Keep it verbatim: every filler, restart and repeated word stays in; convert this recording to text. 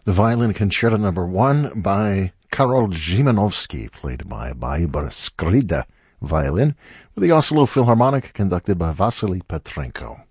The Violin Concerto Number One by Karol Szymanowski, played by Barbara Skrzyda violin, with the Oslo Philharmonic, conducted by Vasily Petrenko.